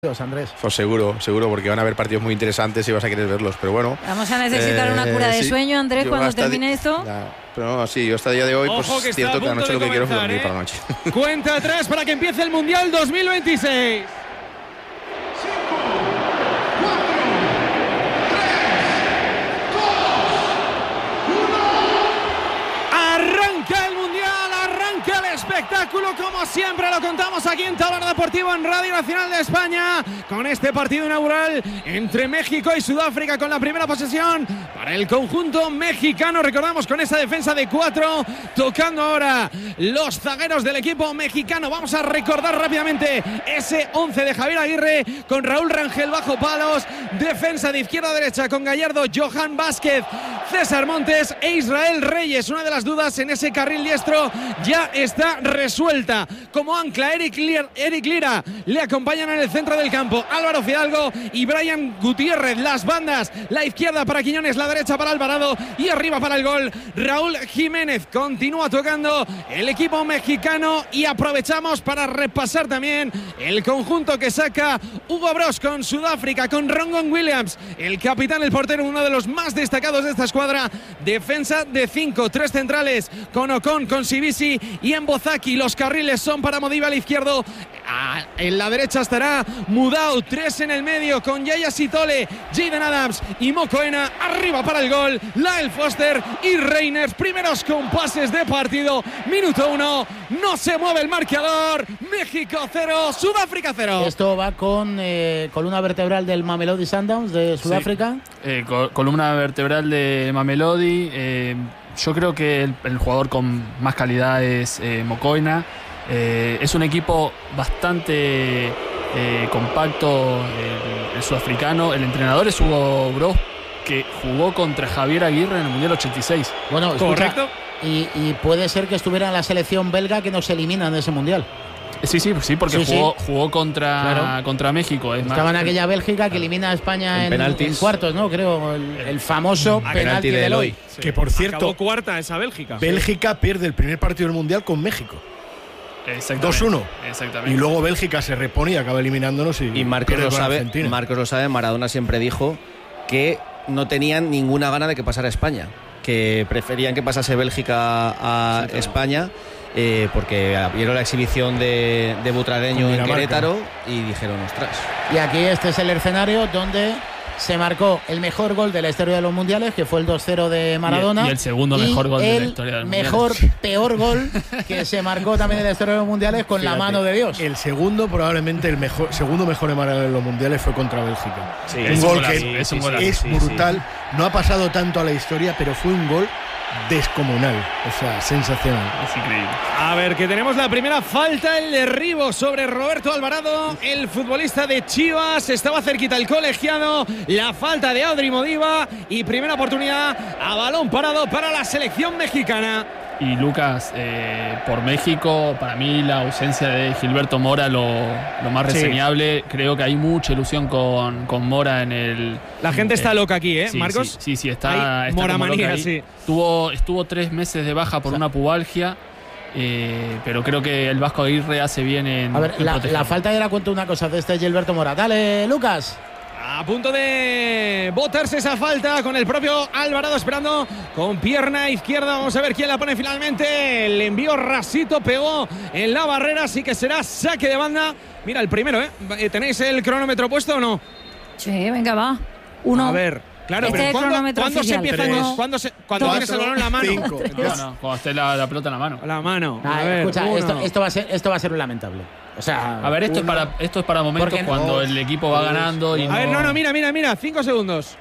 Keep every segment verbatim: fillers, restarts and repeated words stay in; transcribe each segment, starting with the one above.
Andrés. Pues seguro, seguro, porque van a haber partidos muy interesantes y vas a querer verlos, pero bueno. Vamos a necesitar eh, una cura de sí, sueño, Andrés, cuando termine esto. Ya, pero no, sí, yo hasta el día de hoy, Ojo, pues que es cierto que la noche lo que quiero es dormir ¿eh? para la noche. Cuenta atrás para que empiece el Mundial dos mil veintiséis. Arranca el Mundial, arranca el espectáculo, como siempre lo contamos aquí en Tablero Deportivo en Radio Nacional de España, con este partido inaugural entre México y Sudáfrica, con la primera posesión para el conjunto mexicano. Recordamos, con esa defensa de cuatro, tocando ahora los zagueros del equipo mexicano. Vamos a recordar rápidamente ese once de Javier Aguirre, con Raúl Rangel bajo palos, defensa de izquierda a derecha con Gallardo, Johan Vázquez, César Montes e Israel Reyes. Una de las dudas en ese carril diestro ya está resuelta. Como ancla, Eric Lira, Eric Lira le acompañan en el centro del campo Álvaro Fidalgo y Brian Gutiérrez. Las bandas, la izquierda para Quiñones, la derecha para Alvarado y arriba para el gol Raúl Jiménez. Continúa tocando el equipo mexicano y aprovechamos para repasar también el conjunto que saca Hugo Broos con Sudáfrica, con Ronwen Williams, el capitán, el portero, uno de los más destacados de esta escuadra. Defensa de cinco, tres centrales con Ocon, con Sibisi y Embozaki. Los carriles son para Modiba al izquierdo. Ah, en la derecha estará Mudau, tres en el medio con Yaya Sitole, Jaden Adams y Mokoena. Arriba para el gol Lyle Foster y Reiners. Primeros compases de partido, minuto uno, no se mueve el marcador. México cero, Sudáfrica cero. Esto va con eh, columna vertebral del Mamelodi Sundowns de Sudáfrica. Sí. Eh, col columna vertebral de Mamelodi. Eh, yo creo que el, el jugador con más calidad es eh, Mokoena. Eh, es un equipo bastante eh, compacto, el, el sudafricano. El entrenador es Hugo Broos, que jugó contra Javier Aguirre en el Mundial ochenta y seis. Bueno, escucha, correcto. Y, y puede ser que estuviera en la selección belga que nos eliminan de ese Mundial. Sí, sí, sí, porque sí, jugó, sí. jugó contra, claro. contra México. Es Estaba más, en aquella Bélgica que elimina a España en, en, en cuartos, ¿no? Creo, el, el famoso a penalti de Eloy. Sí. Que por cierto, acabó cuarta esa Bélgica. Bélgica pierde el primer partido del Mundial con México. dos uno. Exactamente. Y luego Bélgica se repone y acaba eliminándonos. Y, y Marcos lo sabe, Marcos lo sabe, Maradona siempre dijo que no tenían ninguna gana de que pasara España, que preferían que pasase Bélgica a España, eh, porque vieron la exhibición de, de Butragueño en Querétaro y dijeron, ostras. Y aquí este es el escenario donde se marcó el mejor gol de la historia de los mundiales, que fue el dos cero de Maradona. Y el, y el segundo y mejor gol de la historia de los mundiales. El mejor, peor gol que se marcó también en la historia de los mundiales, con Fíjate, la mano de Dios. El segundo, probablemente el mejor, segundo mejor de Maradona en los mundiales fue contra Bélgica. Sí, un es gol un que sí, es, un es, gol es sí, brutal. Sí. No ha pasado tanto a la historia, pero fue un gol descomunal, o sea, sensacional. Es increíble. A ver, que tenemos la primera falta, el derribo sobre Roberto Alvarado, el futbolista de Chivas. Estaba cerquita el colegiado, la falta de Adri Modiba y primera oportunidad a balón parado para la selección mexicana. Y Lucas, eh, por México, para mí la ausencia de Gilberto Mora lo, lo más reseñable. Sí. Creo que hay mucha ilusión con, con Mora en el... La gente eh, está loca aquí, ¿eh, sí, Marcos? Sí, sí, sí está, está Mora manía, sí. Tuvo, estuvo tres meses de baja por o sea, una pubalgia, eh, pero creo que el Vasco Aguirre hace bien en... A ver, en la, la falta, ya la cuento una cosa de este Gilberto Mora. Dale, Lucas. A punto de botarse esa falta con el propio Alvarado esperando con pierna izquierda. Vamos a ver quién la pone finalmente. El envío rasito pegó en la barrera, así que será saque de banda. Mira, el primero, ¿eh? ¿Tenéis el cronómetro puesto o no? Sí, venga, va. Uno. A ver. Claro, este pero ¿cuándo, ¿cuándo se empieza? Uno, ¿Cuándo, se, cuando dos, tienes el balón en la mano? Cinco, no, no, cuando esté la, la pelota en la mano. La mano. Ah, a ver, escucha, esto, esto, va a ser, esto va a ser un lamentable. O sea, a ver, esto es para esto es para momentos cuando no, el equipo va ganando y a no... ver, no, no, mira, mira, mira, cinco segundos.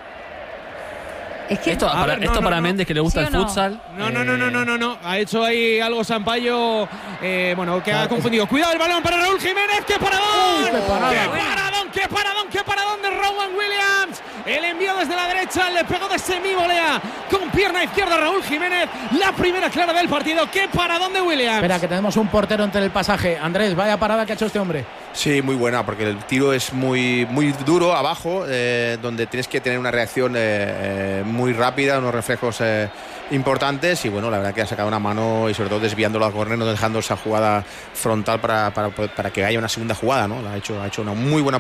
Es que esto para, ver, esto no, para no, Méndez, que le gusta ¿sí el no? futsal. No, no, no, no, no, no, no. Ha hecho ahí algo Sampaio, eh, bueno, que claro, ha confundido. Cuidado el balón para Raúl Jiménez. ¡Qué paradón! Uy, qué parada. ¡Qué paradón! ¡Qué paradón! ¡Qué paradón de Rowan Williams! El envío desde la derecha, le pegó de semivolea con pierna izquierda Raúl Jiménez. La primera clara del partido. ¡Qué paradón de Williams! Espera, que tenemos un portero entre el pasaje. Andrés, vaya parada que ha hecho este hombre. Sí, muy buena, porque el tiro es muy, muy duro abajo, eh, donde tienes que tener una reacción eh, eh, muy rápida, unos reflejos eh, importantes, y bueno, la verdad que ha sacado una mano y sobre todo desviándolo a córner, no dejando esa jugada frontal para, para, para que haya una segunda jugada, ¿no? Ha hecho, ha hecho una muy buena